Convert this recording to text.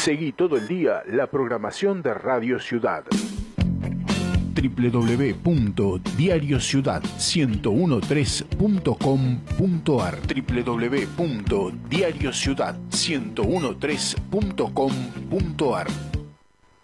Seguí todo el día la programación de Radio Ciudad. www.diariociudad1013.com.ar www.diariociudad1013.com.ar